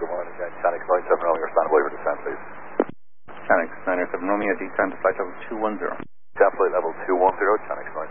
good morning. Chanix 97 Romeo, respond to descent, please. Chanix 97 Romeo, descend to flight level 210. Flight level 210, Chanix 97.